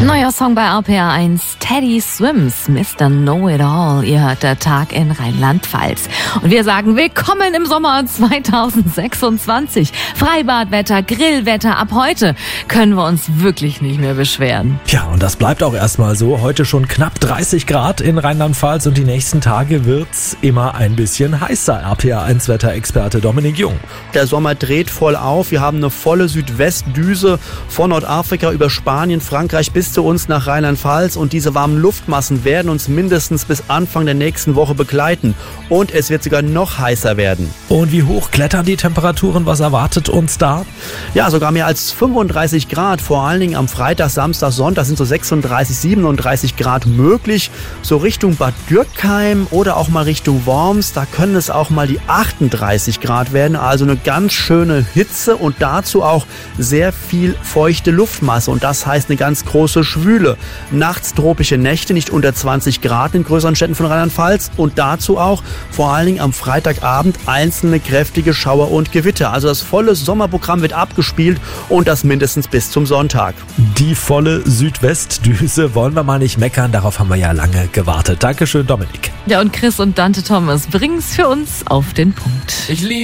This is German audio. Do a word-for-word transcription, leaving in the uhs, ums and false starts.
Neuer Song bei R P R eins, Teddy Swims, Mister Know-It-All. Ihr hört der Tag in Rheinland-Pfalz. Und wir sagen willkommen im Sommer zweitausendsechsundzwanzig. Freibadwetter, Grillwetter, ab heute können wir uns wirklich nicht mehr beschweren. Ja, und das bleibt auch erstmal so. Heute schon knapp dreißig Grad in Rheinland-Pfalz und die nächsten Tage wird's immer ein bisschen heißer. R P R eins Wetterexperte Dominik Jung. Der Sommer dreht voll auf. Wir haben eine volle Südwestdüse von Nordafrika über Spanien, Frankreich bis zu uns nach Rheinland-Pfalz, und diese warmen Luftmassen werden uns mindestens bis Anfang der nächsten Woche begleiten, und es wird sogar noch heißer werden. Und wie hoch klettern die Temperaturen? Was erwartet uns da? Ja, sogar mehr als fünfunddreißig Grad, vor allen Dingen am Freitag, Samstag, Sonntag sind so sechsunddreißig, siebenunddreißig Grad möglich. So Richtung Bad Dürkheim oder auch mal Richtung Worms, da können es auch mal die achtunddreißig Grad werden, also eine ganz schöne Hitze und dazu auch sehr viel feuchte Luftmasse, und das heißt eine ganz große Schwüle. Nachts tropische Nächte, nicht unter zwanzig Grad in größeren Städten von Rheinland-Pfalz, und dazu auch vor allen Dingen am Freitagabend einzelne kräftige Schauer und Gewitter. Also das volle Sommerprogramm wird abgespielt, und das mindestens bis zum Sonntag. Die volle Südwestdüse, wollen wir mal nicht meckern, darauf haben wir ja lange gewartet. Dankeschön, Dominik. Ja, und Chris und Dante Thomas bringen's für uns auf den Punkt. Ich liebe